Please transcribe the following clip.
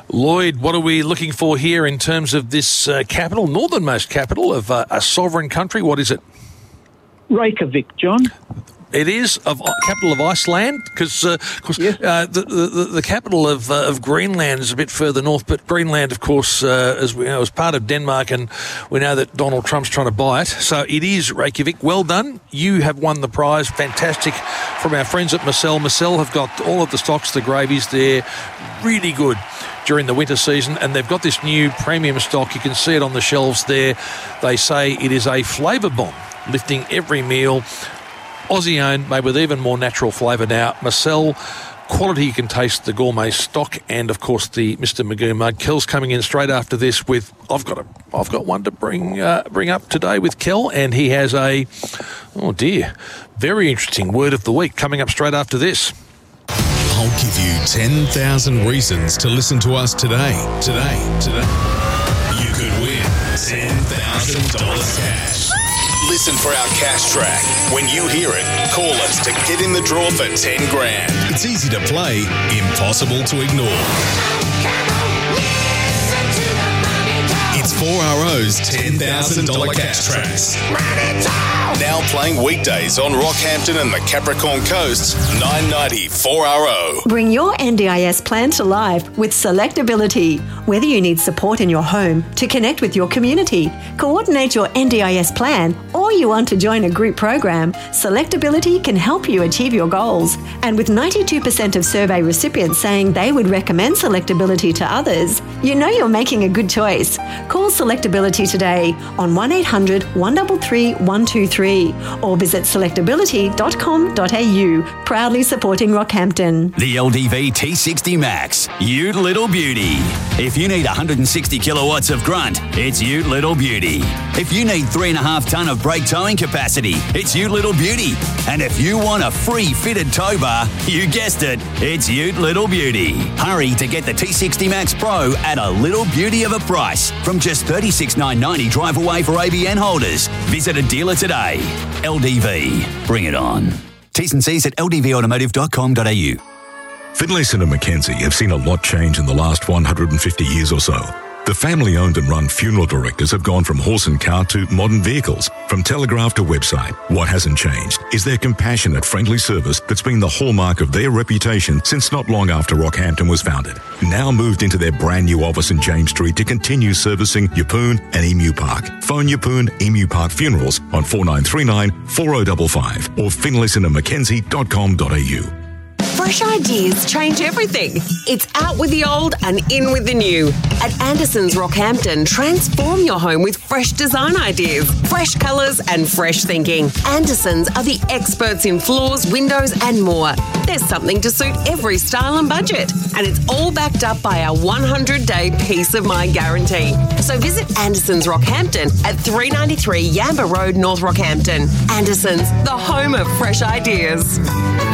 Lloyd, what are we looking for here in terms of this capital, northernmost capital of a sovereign country? What is it? Reykjavik, John. It is capital of Iceland, because Yes. the capital of Greenland is a bit further north. But Greenland, of course, as we know, is part of Denmark, and we know that Donald Trump's trying to buy it. So it is Reykjavik. Well done. You have won the prize. Fantastic from our friends at Marcel. Marcel have got all of the stocks, the gravies. They're really good during the winter season, and they've got this new premium stock. You can see it on the shelves there. They say it is a flavour bomb, lifting every meal. Aussie-owned, made with even more natural flavour now. Marcel, quality you can taste, the gourmet stock, and of course the Mr. Magoo mug. Kel's coming in straight after this with I've got one to bring up today with Kel, and he has a very interesting word of the week coming up straight after this. I'll give you 10,000 reasons to listen to us today. You could win $10,000 cash. Listen for our cash track. When you hear it, call us to get in the draw for 10 grand. It's easy to play, impossible to ignore. It's 4RO's $10,000 cash tracks. Now playing weekdays on Rockhampton and the Capricorn Coast, 990 4RO. Bring your NDIS plan to life with Selectability. Whether you need support in your home, to connect with your community, coordinate your NDIS plan, or you want to join a group program, Selectability can help you achieve your goals. And with 92% of survey recipients saying they would recommend Selectability to others, you know you're making a good choice. Call Selectability today on 1800 133 123 or visit selectability.com.au. Proudly supporting Rockhampton. The LDV T60 Max, Ute Little Beauty. If you need 160 kilowatts of grunt, it's Ute Little Beauty. If you need 3.5 tonne of brake towing capacity, it's Ute Little Beauty. And if you want a free fitted tow bar, you guessed it, it's Ute Little Beauty. Hurry to get the T60 Max Pro at a little beauty of a price from just $36,990 drive away for ABN holders. Visit a dealer today. LDV, bring it on. T's and C's at ldvautomotive.com.au. Finlayson and Mackenzie have seen a lot change in the last 150 years or so. The family-owned and run funeral directors have gone from horse and cart to modern vehicles, from telegraph to website. What hasn't changed is their compassionate, friendly service that's been the hallmark of their reputation since not long after Rockhampton was founded. Now moved into their brand new office in James Street to continue servicing Yeppoon and Emu Park. Phone Yeppoon Emu Park Funerals on 4939 4055 or finlaysonandmackenzie.com.au. Fresh ideas change everything. It's out with the old and in with the new. At Anderson's Rockhampton, transform your home with fresh design ideas, fresh colours and fresh thinking. Anderson's are the experts in floors, windows and more. There's something to suit every style and budget. And it's all backed up by our 100-day peace of mind guarantee. So visit Anderson's Rockhampton at 393 Yamba Road, North Rockhampton. Anderson's, the home of fresh ideas.